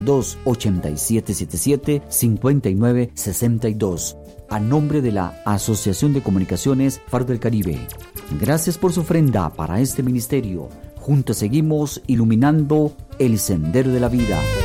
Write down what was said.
28777-5962, a nombre de la Asociación de Comunicaciones Faro del Caribe. Gracias por su ofrenda para este ministerio. Juntos seguimos iluminando el sendero de la vida.